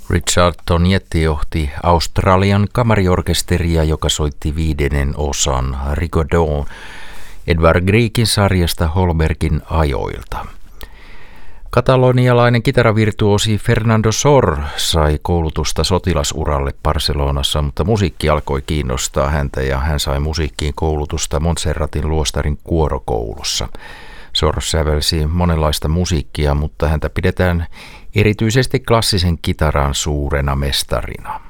Richard Tonietti johti Australian kamariorkesteria, joka soitti 5. osan Rigaudon Edvard Griekin sarjasta Holbergin ajoilta. Katalonialainen kitaravirtuosi Fernando Sor sai koulutusta sotilasuralle Barcelonassa, mutta musiikki alkoi kiinnostaa häntä ja hän sai musiikkiin koulutusta Montserratin luostarin kuorokoulussa. Sor sävelsi monenlaista musiikkia, mutta häntä pidetään erityisesti klassisen kitaran suurena mestarina.